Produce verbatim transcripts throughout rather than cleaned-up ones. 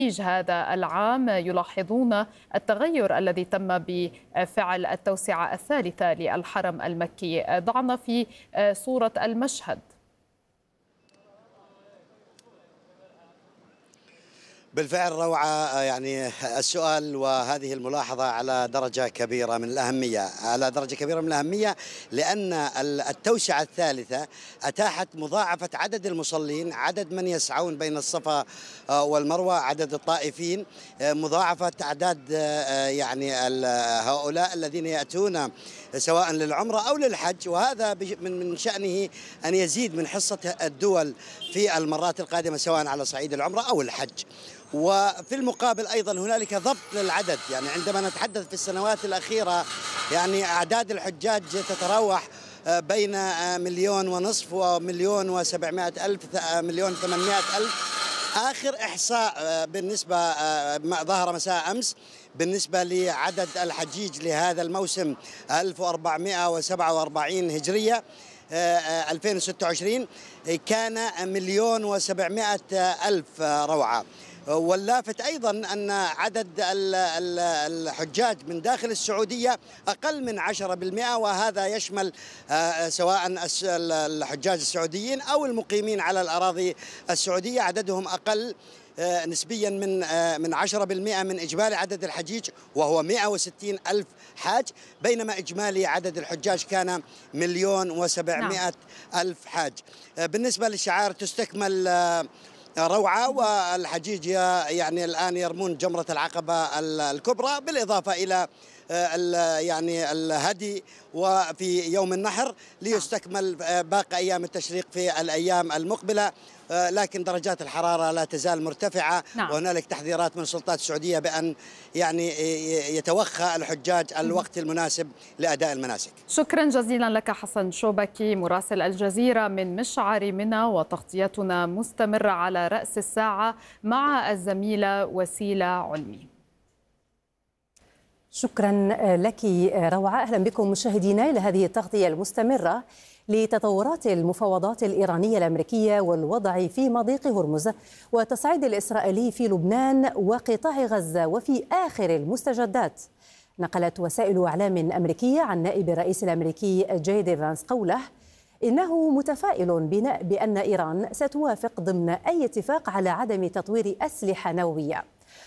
هذا العام يلاحظون التغير الذي تم بفعل التوسعة الثالثة للحرم المكي. ضعنا في صورة المشهد. بالفعل روعة، يعني السؤال وهذه الملاحظة على درجة كبيرة من الأهمية على درجة كبيرة من الأهمية لأن التوسعة الثالثة أتاحت مضاعفة عدد المصلين، عدد من يسعون بين الصفا والمروة، عدد الطائفين، مضاعفة أعداد يعني هؤلاء الذين يأتون سواء للعمرة أو للحج، وهذا من من شأنه أن يزيد من حصة الدول في المرات القادمة سواء على صعيد العمرة أو الحج. وفي المقابل أيضا هنالك ضبط للعدد، يعني عندما نتحدث في السنوات الأخيرة يعني أعداد الحجاج تتراوح بين مليون ونصف ومليون وسبعمائة ألف، مليون ثمانمائة ألف. آخر إحصاء بالنسبة ظهر مساء أمس بالنسبة لعدد الحجيج لهذا الموسم ألف وأربعمائة وسبعة وأربعين هجرية ألفين وستة وعشرين كان مليون وسبعمائة ألف روعة. واللافت أيضا أن عدد الحجاج من داخل السعودية أقل من عشرة بالمئة، وهذا يشمل سواء الحجاج السعوديين أو المقيمين على الأراضي السعودية، عددهم أقل نسبيا من من عشرة بالمئة من إجمالي عدد الحجيج، وهو مئة وستين ألف حاج، بينما إجمالي عدد الحجاج كان مليون وسبعمائة ألف حاج. بالنسبة للشعائر تستكمل روعة، والحجيج يعني الآن يرمون جمرة العقبة الكبرى، بالإضافة إلى يعني الهدي وفي يوم النحر ليستكمل باقي أيام التشريق في الأيام المقبلة. لكن درجات الحرارة لا تزال مرتفعة، نعم. وهنالك تحذيرات من السلطات السعودية بأن يعني يتوخى الحجاج الوقت المناسب لأداء المناسك. شكرا جزيلا لك حسن شوبكي مراسل الجزيرة من مشعر منى، وتغطيتنا مستمرة على رأس الساعة مع الزميلة وسيلة علمي. شكرا لك روعة. أهلا بكم مشاهدينا إلى هذه التغطية المستمرة لتطورات المفاوضات الإيرانية الأمريكية والوضع في مضيق هرمز والتصعيد الإسرائيلي في لبنان وقطاع غزة وفي آخر المستجدات. نقلت وسائل إعلام أمريكية عن نائب الرئيس الأمريكي جي دي فانس قوله إنه متفائل بأن إيران ستوافق ضمن أي اتفاق على عدم تطوير أسلحة نووية.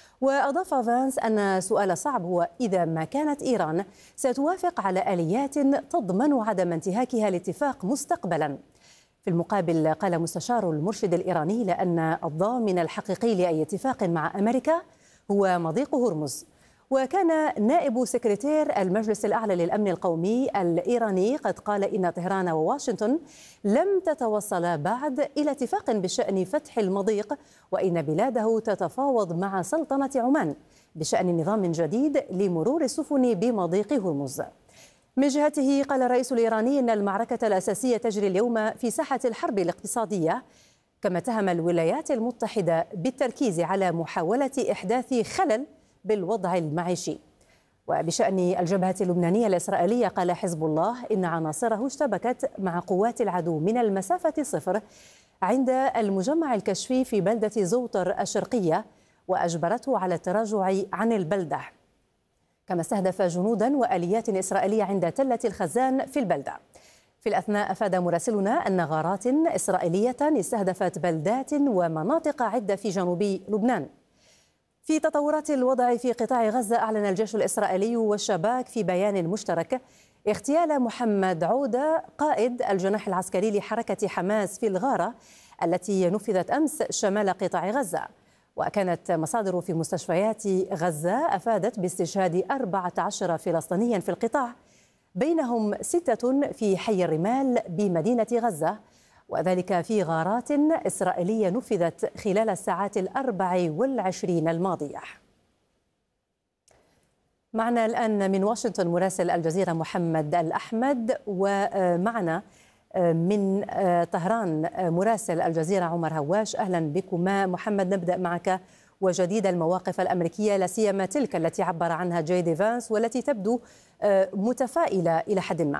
وأضاف فانس أن سؤال صعب هو إذا ما كانت إيران ستوافق على آليات تضمن عدم انتهاكها الاتفاق مستقبلا. في المقابل قال مستشار المرشد الإيراني لأن الضامن الحقيقي لأي اتفاق مع أمريكا هو مضيق هرمز. وكان نائب سكرتير المجلس الأعلى للأمن القومي الإيراني قد قال إن طهران وواشنطن لم تتوصل بعد إلى اتفاق بشأن فتح المضيق، وإن بلاده تتفاوض مع سلطنة عمان بشأن نظام جديد لمرور السفن بمضيق هرمز. من جهته قال الرئيس الإيراني إن المعركة الأساسية تجري اليوم في ساحة الحرب الاقتصادية، كما اتهم الولايات المتحدة بالتركيز على محاولة إحداث خلل بالوضع المعيشي. وبشأن الجبهة اللبنانية الإسرائيلية قال حزب الله إن عناصره اشتبكت مع قوات العدو من المسافة صفر عند المجمع الكشفي في بلدة زوطر الشرقية، وأجبرته على التراجع عن البلدة. كما استهدف جنودا وآليات إسرائيلية عند تلة الخزان في البلدة. في الأثناء أفاد مراسلنا أن غارات إسرائيلية استهدفت بلدات ومناطق عدة في جنوب لبنان. في تطورات الوضع في قطاع غزة، أعلن الجيش الإسرائيلي والشباك في بيان مشترك اغتيال محمد عودة قائد الجناح العسكري لحركة حماس في الغارة التي نفذت أمس شمال قطاع غزة. وكانت مصادر في مستشفيات غزة أفادت باستشهاد أربعة عشر فلسطينيا في القطاع، بينهم ستة في حي الرمال بمدينة غزة، وذلك في غارات إسرائيلية نفذت خلال الساعات الأربع والعشرين الماضية. معنا الآن من واشنطن مراسل الجزيرة محمد الأحمد، ومعنا من طهران مراسل الجزيرة عمر هواش. أهلا بكما. محمد، نبدأ معك وجديد المواقف الأمريكية، لا سيما تلك التي عبر عنها جي دي فانس والتي تبدو متفائلة إلى حد ما.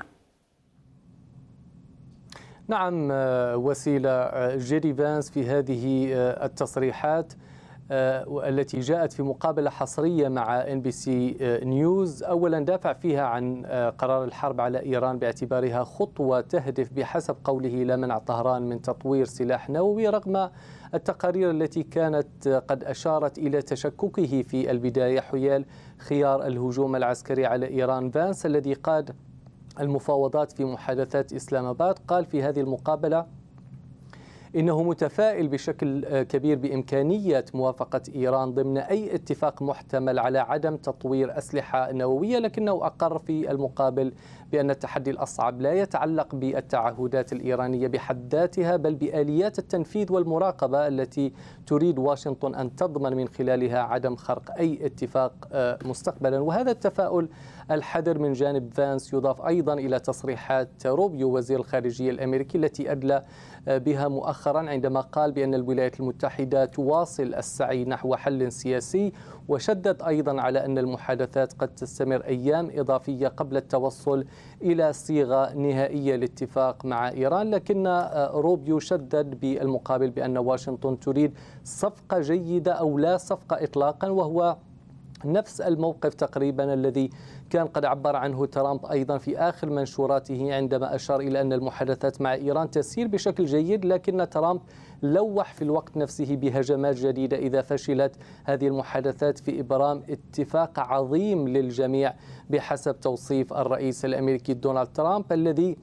نعم وسيلة، جيري فانس في هذه التصريحات التي جاءت في مقابلة حصرية مع إن بي سي نيوز. أولا دافع فيها عن قرار الحرب على إيران باعتبارها خطوة تهدف بحسب قوله إلى منع طهران من تطوير سلاح نووي، رغم التقارير التي كانت قد أشارت إلى تشككه في البداية حيال خيار الهجوم العسكري على إيران. فانس الذي قاد المفاوضات في محادثات إسلام آباد قال في هذه المقابلة إنه متفائل بشكل كبير بإمكانية موافقة إيران ضمن أي اتفاق محتمل على عدم تطوير أسلحة نووية، لكنه أقر في المقابل بأن التحدي الأصعب لا يتعلق بالتعهدات الإيرانية بحد ذاتها، بل بآليات التنفيذ والمراقبة التي تريد واشنطن أن تضمن من خلالها عدم خرق أي اتفاق مستقبلا. وهذا التفاؤل الحذر من جانب فانس يضاف أيضا إلى تصريحات روبيو وزير الخارجية الأمريكي التي أدلى بها مؤخرا عندما قال بأن الولايات المتحدة تواصل السعي نحو حل سياسي، وشدد أيضا على أن المحادثات قد تستمر أيام إضافية قبل التوصل إلى صيغة نهائية للاتفاق مع إيران. لكن روبيو شدد بالمقابل بأن واشنطن تريد صفقة جيدة أو لا صفقة إطلاقا، وهو نفس الموقف تقريبا الذي كان قد عبر عنه ترامب أيضا في آخر منشوراته عندما أشار إلى أن المحادثات مع إيران تسير بشكل جيد، لكن ترامب لوح في الوقت نفسه بهجمات جديدة إذا فشلت هذه المحادثات في إبرام اتفاق عظيم للجميع بحسب توصيف الرئيس الأمريكي دونالد ترامب، الذي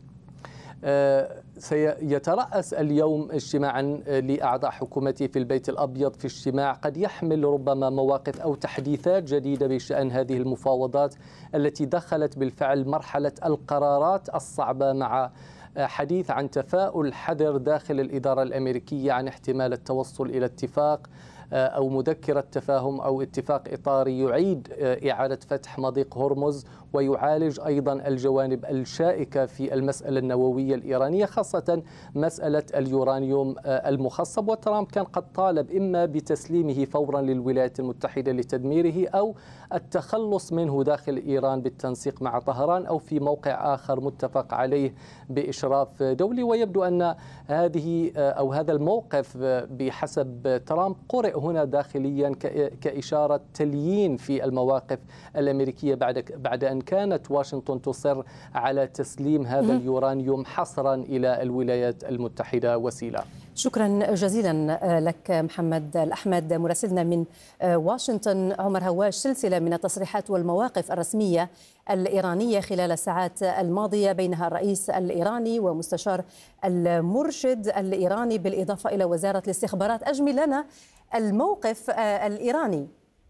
سيترأس اليوم اجتماعا لأعضاء حكومته في البيت الأبيض، في اجتماع قد يحمل ربما مواقف أو تحديثات جديدة بشأن هذه المفاوضات التي دخلت بالفعل مرحلة القرارات الصعبة، مع حديث عن تفاؤل حذر داخل الإدارة الأمريكية عن احتمال التوصل إلى اتفاق أو مذكرة تفاهم أو اتفاق إطاري يعيد إعادة فتح مضيق هرمز ويعالج أيضا الجوانب الشائكة في المسألة النووية الإيرانية، خاصة مسألة اليورانيوم المخصب. وترامب كان قد طالب إما بتسليمه فورا للولايات المتحدة لتدميره أو التخلص منه داخل إيران بالتنسيق مع طهران أو في موقع آخر متفق عليه بإشراف دولي. ويبدو أن هذه أو هذا الموقف بحسب ترامب قرئ هنا داخليا كإشارة تليين في المواقف الأمريكية بعد بعد أن كانت واشنطن تصر على تسليم هذا اليورانيوم حصرا إلى الولايات المتحدة. وسيلة، شكرا جزيلا لك محمد الأحمد مراسلنا من واشنطن. عمر هواش، سلسلة من التصريحات والمواقف الرسمية الإيرانية خلال الساعات الماضية بينها الرئيس الإيراني ومستشار المرشد الإيراني بالإضافة إلى وزارة الاستخبارات. أجمل لنا الموقف الإيراني.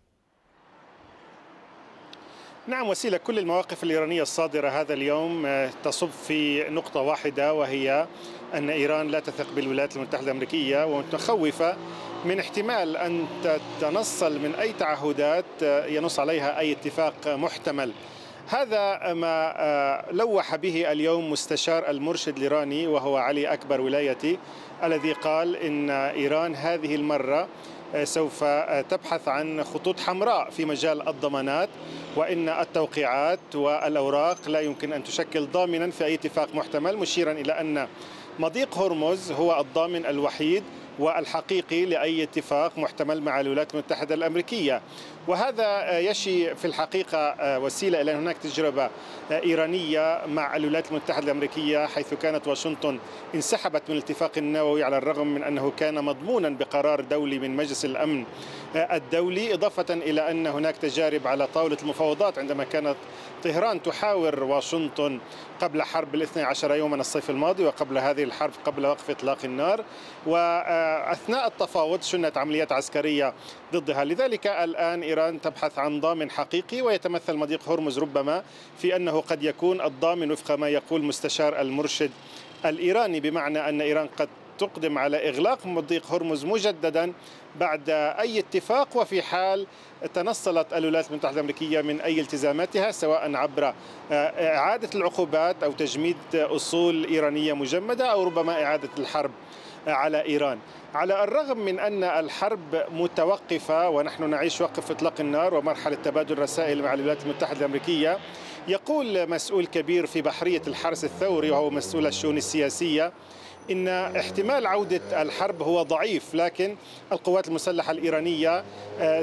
نعم وسيلة، كل المواقف الإيرانية الصادرة هذا اليوم تصب في نقطة واحدة، وهي أن إيران لا تثق بالولايات المتحدة الأمريكية ومتخوفة من احتمال أن تتنصل من أي تعهدات ينص عليها أي اتفاق محتمل. هذا ما لوح به اليوم مستشار المرشد الإيراني وهو علي أكبر ولايتي، الذي قال إن إيران هذه المرة سوف تبحث عن خطوط حمراء في مجال الضمانات، وإن التوقيعات والأوراق لا يمكن أن تشكل ضامنا في أي اتفاق محتمل، مشيرا إلى أن مضيق هرمز هو الضامن الوحيد والحقيقي لأي اتفاق محتمل مع الولايات المتحدة الأمريكية. وهذا يشي في الحقيقة وسيلة إلى أن هناك تجربة إيرانية مع الولايات المتحدة الأمريكية، حيث كانت واشنطن انسحبت من الاتفاق النووي على الرغم من أنه كان مضمونا بقرار دولي من مجلس الأمن الدولي، إضافة إلى أن هناك تجارب على طاولة المفاوضات عندما كانت طهران تحاور واشنطن قبل حرب الاثني عشر يوما الصيف الماضي وقبل هذه الحرب قبل وقف إطلاق النار، وأثناء التفاوض شنت عمليات عسكرية ضدها. لذلك الآن إيران تبحث عن ضامن حقيقي، ويتمثل مضيق هرمز ربما في أنه قد يكون الضامن وفق ما يقول مستشار المرشد الإيراني، بمعنى أن إيران قد تقدم على إغلاق مضيق هرمز مجددا بعد أي اتفاق، وفي حال تنصلت الولايات المتحدة الأمريكية من أي التزاماتها سواء عبر إعادة العقوبات أو تجميد أصول إيرانية مجمدة أو ربما إعادة الحرب على إيران. على الرغم من أن الحرب متوقفة ونحن نعيش وقف إطلاق النار ومرحلة تبادل رسائل مع الولايات المتحدة الأمريكية، يقول مسؤول كبير في بحرية الحرس الثوري وهو مسؤول الشؤون السياسية إن احتمال عودة الحرب هو ضعيف، لكن القوات المسلحة الإيرانية